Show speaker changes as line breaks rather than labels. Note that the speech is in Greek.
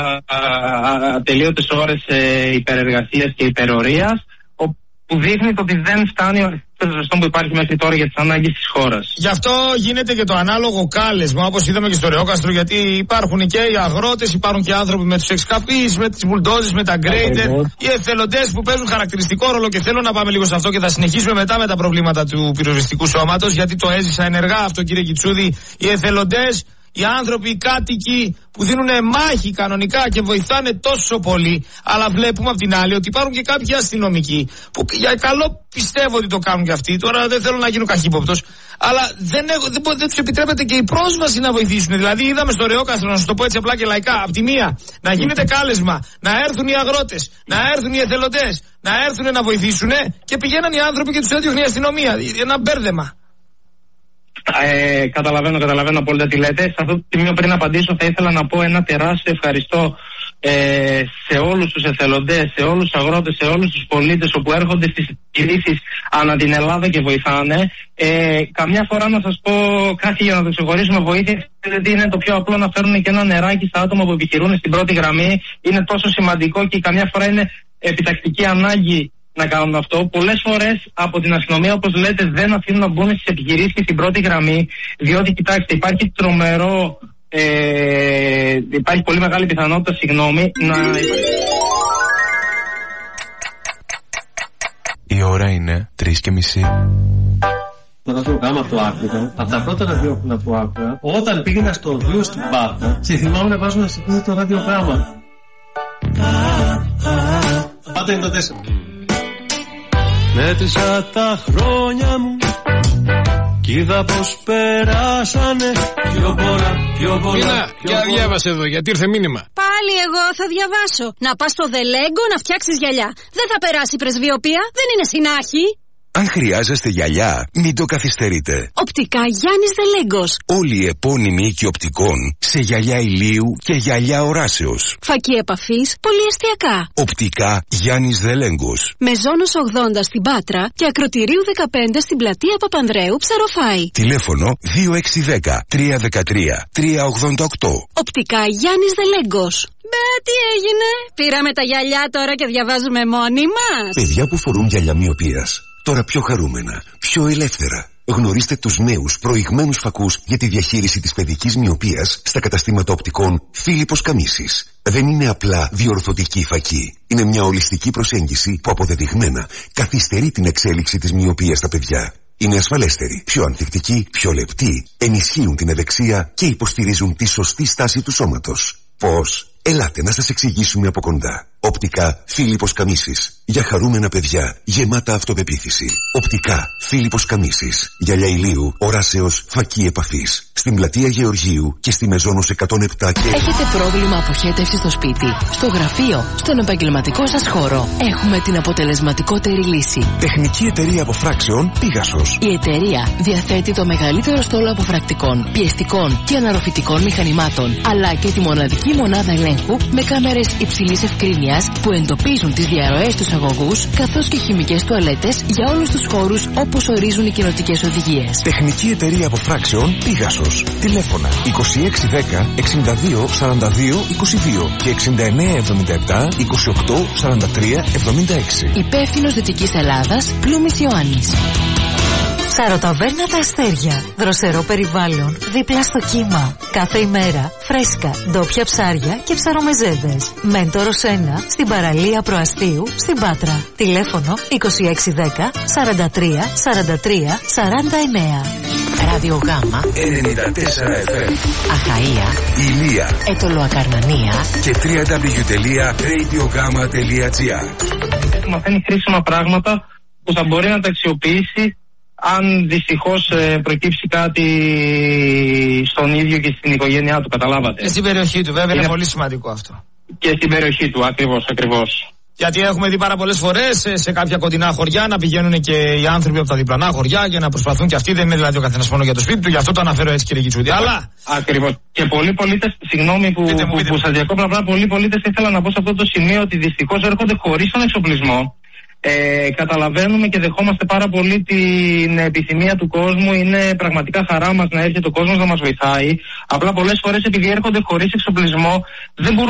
ατελείωτες ώρες υπερεργασίας και υπερορίας, που δείχνει ότι δεν φτάνει ο αριθμός που υπάρχει μέχρι τώρα για τις ανάγκες της χώρας.
Γι' αυτό γίνεται και το ανάλογο κάλεσμα, όπως είδαμε και στο Ρεόκαστρο, γιατί υπάρχουν και οι αγρότες, υπάρχουν και άνθρωποι με τους εξκαφείς, με τις μπουλντόζες, με τα γκρέιντερ, οι εθελοντές που παίζουν χαρακτηριστικό ρόλο, και θέλω να πάμε λίγο σε αυτό και θα συνεχίσουμε μετά με τα προβλήματα του πυροσβεστικού σώματος, γιατί το έζησα ενεργά αυτό, κύριε Κιτσούδη. Οι εθελοντές, οι άνθρωποι, οι κάτοικοι που δίνουν μάχη κανονικά και βοηθάνε τόσο πολύ, αλλά βλέπουμε απ' την άλλη ότι υπάρχουν και κάποιοι αστυνομικοί που για καλό πιστεύω ότι το κάνουν και αυτοί. Τώρα δεν θέλω να γίνω καχύποπτος, αλλά δεν τους επιτρέπεται και η πρόσβαση να βοηθήσουν. Δηλαδή, είδαμε στο Ρεόκαστρο, να σου το πω έτσι απλά και λαϊκά, απ' τη μία να γίνεται κάλεσμα, να έρθουν οι αγρότες, να έρθουν οι εθελοντές, να έρθουν να βοηθήσουν, και πηγαίναν οι άνθρωποι και τους έδιωχνε η αστυνομία. Ένα μπέρδεμα.
Καταλαβαίνω απόλυτα τι λέτε. Σε αυτό το σημείο, πριν απαντήσω, θα ήθελα να πω ένα τεράστιο ευχαριστώ σε όλους τους εθελοντές, σε όλους τους αγρότες, σε όλους τους πολίτες όπου έρχονται στις επιχειρήσεις ανά την Ελλάδα και βοηθάνε. Καμιά φορά, να σας πω κάτι για να το ξεχωρίσουμε, βοήθεια, γιατί είναι το πιο απλό να φέρουν και ένα νεράκι στα άτομα που επιχειρούν στην πρώτη γραμμή. Είναι τόσο σημαντικό και καμιά φορά είναι επιτακτική ανάγκη να κάνουν αυτό. Πολλές φορές από την αστυνομία, όπως λέτε, δεν αφήνουν να μπουν στις επιχειρήσεις και στην πρώτη γραμμή, διότι, κοιτάξτε, υπάρχει υπάρχει πολύ μεγάλη πιθανότητα, να
Η ώρα είναι 3:30.
Το ραδιογράμμα το άκουγα, από τα πρώτα ραδιόφωνα που άκουγα, όταν πήγαινα στο Δίο στην Πάτρα, και θυμάμαι να βάζω να συγκρίνει το ραδιογράμμα. Πάντα είναι το 4.
Μέτρησα τα χρόνια μου κι είδα πως περάσανε πιο πολλά.
Για διάβασε εδώ, γιατί ήρθε μήνυμα.
Πάλι εγώ θα διαβάσω. Να πας στο Δελέγκο να φτιάξεις γυαλιά. Δεν θα περάσει η πρεσβειοπία, δεν είναι συνάχη.
Αν χρειάζεστε γυαλιά, μην το καθυστερείτε.
Οπτικά Γιάννης Δελέγκος.
Όλοι οι επώνυμοι οίκοι οπτικών σε γυαλιά ηλίου και γυαλιά οράσεως.
Φακή επαφής, πολυεστιακά.
Οπτικά Γιάννης Δελέγκος.
Μεζόνος 80 στην Πάτρα και Ακροτηρίου 15 στην πλατεία Παπανδρέου, Ψαροφάη.
Τηλέφωνο 2610 313 388.
Οπτικά Γιάννης Δελέγκος. Τι έγινε? Πήραμε τα γυαλιά τώρα και διαβάζουμε μόνοι μας.
Παιδιά που φορούν γυαλιά μυοπίας, τώρα πιο χαρούμενα, πιο ελεύθερα. Γνωρίστε τους νέους προηγμένους φακούς για τη διαχείριση της παιδικής μυοπίας στα καταστήματα οπτικών Φίλιππος Καμίσης. Δεν είναι απλά διορθωτική φακή. Είναι μια ολιστική προσέγγιση που αποδεδειγμένα καθυστερεί την εξέλιξη της μυοπίας στα παιδιά. Είναι ασφαλέστεροι, πιο ανθεκτικοί, πιο λεπτοί, ενισχύουν την ευεξία και υποστηρίζουν τη σωστή στάση του σώματος. Πώς? Ελάτε να σας εξηγήσουμε από κοντά. Οπτικά Φίλιππος Καμίσης. Για χαρούμενα παιδιά, γεμάτα αυτοπεποίθηση. Οπτικά Φίλιππος Καμίσης. Γυαλιά ηλίου, οράσεως, φακή επαφής. Στην πλατεία Γεωργίου και στη Μεζόνος 107 και...
Έχετε πρόβλημα αποχέτευση στο σπίτι, στο γραφείο, στον επαγγελματικό σας χώρο? Έχουμε την αποτελεσματικότερη λύση.
Τεχνική εταιρεία αποφράξεων Πίγασος.
Η εταιρεία διαθέτει το μεγαλύτερο στόλο αποφρακτικών, πιεστικών και αναρροφητικών μηχανημάτων, αλλά και τη μοναδική μονάδα ελέγχου με κάμερες υψηλής ευκρίνειας που εντοπίζουν τις διαρροές στους αγωγούς, καθώς και χημικές τουαλέτες για όλους τους χώρους όπως ορίζουν οι κοινοτικές οδηγίες.
Τεχνική εταιρεία αποφράξεων Πίγασος. Τηλέφωνα 2610 62 42 22 και 6977 28 43 76.
Υπεύθυνος Δυτικής Ελλάδας, Πλούμης Ιωάννης.
Σαροταβέρνα Τα Αστέρια. Δροσερό περιβάλλον, δίπλα στο κύμα. Κάθε ημέρα φρέσκα, ντόπια ψάρια και ψαρομεζέδες. Μέντορος 1 στην παραλία Προαστίου στην Πάτρα. Τηλέφωνο 2610 43 43 49.
Ραδιογάμα
94 FM.
Αχαΐα,
Ηλία,
Ετωλοακαρνανία
και www.radiogama.gr.
Μαθαίνει χρήσιμα πράγματα που θα μπορεί να τα αξιοποιήσει αν δυστυχώς προκύψει κάτι στον ίδιο και στην οικογένειά του, καταλάβατε.
Και στην περιοχή του, βέβαια, είναι πολύ σημαντικό αυτό.
Και στην περιοχή του, ακριβώς.
Γιατί έχουμε δει πάρα πολλές φορές σε κάποια κοντινά χωριά να πηγαίνουν και οι άνθρωποι από τα διπλανά χωριά για να προσπαθούν και αυτοί. Δεν είναι δηλαδή ο καθένας μόνο για το σπίτι του, γι' αυτό το αναφέρω έτσι, κύριε Κιτσούδη. Αλλά.
Ακριβώς. Και πολλοί πολίτες, συγγνώμη που σας διακόπτω, απλά πολλοί πολίτες ήθελα να πω σε αυτό το σημείο ότι δυστυχώς έρχονται χωρίς τον εξοπλισμό. Καταλαβαίνουμε και δεχόμαστε πάρα πολύ την επιθυμία του κόσμου. Είναι πραγματικά χαρά μας να έρχεται ο κόσμος να μας βοηθάει. Απλά πολλές φορές επειδή έρχονται χωρίς εξοπλισμό δεν μπορούν